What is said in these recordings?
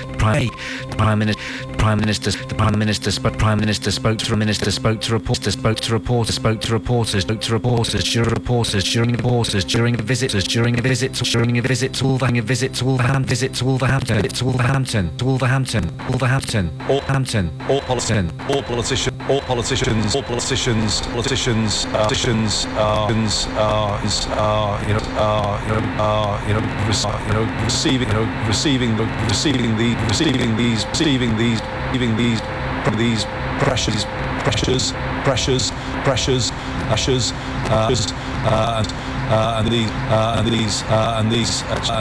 Prime Minister spoke to a minister, spoke to reporters, during a visit to Wolverhampton. All politicians receiving these pressures, and these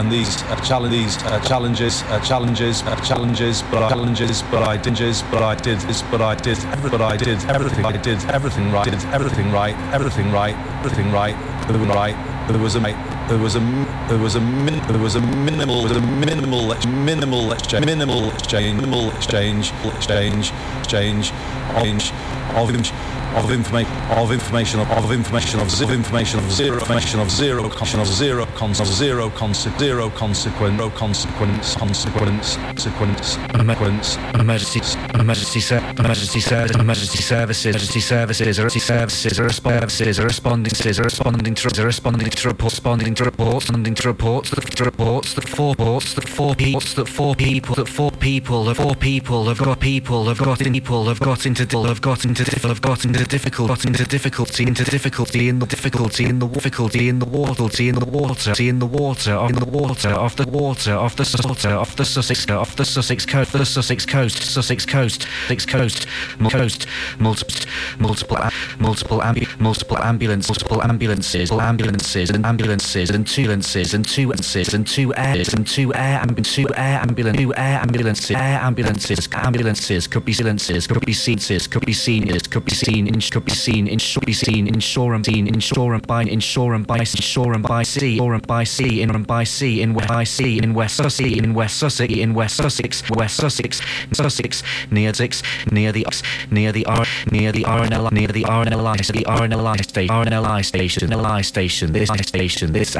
challenges, but I did everything right. There was a minimal exchange of information of zero consequence. Emergency services are responding to reports. That four people have got into difficulty in the multiple ambulances and two air ambulances could be seen in West Sussex near the RNLI station this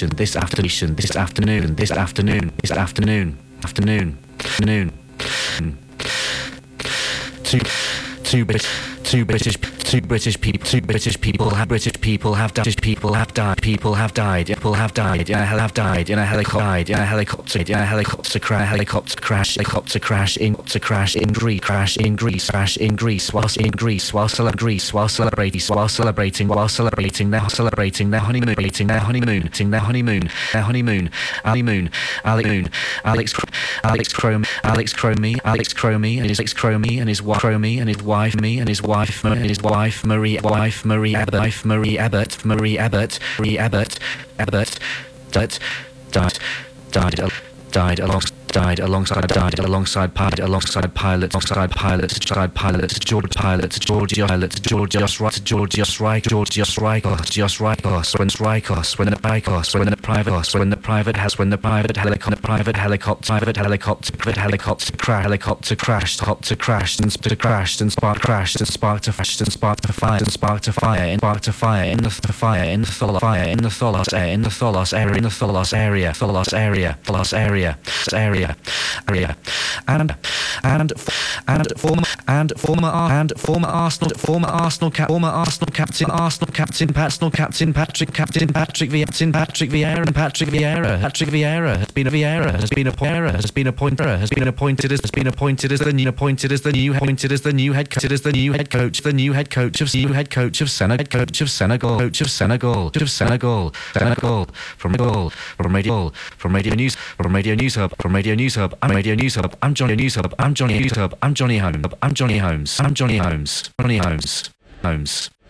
afternoon. Two British people have died in a helicopter crash in Greece while celebrating their honeymoon. Alex Cromie and his wife Marie Abbott died alongside pilot Georgios Rikos when the private helicopter crashed and sparked a fire in the Tholos area. And former Arsenal captain Patrick Vieira has been appointed as the new head coach of Senegal. From Radio News Hub. I'm Johnny Holmes.